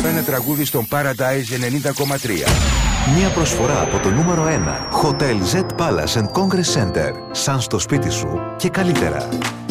Ένα τραγούδι στον Paradise 90,3. Μια προσφορά από το νούμερο 1 Hotel Z Palace and Congress Center. Σαν στο σπίτι σου και καλύτερα.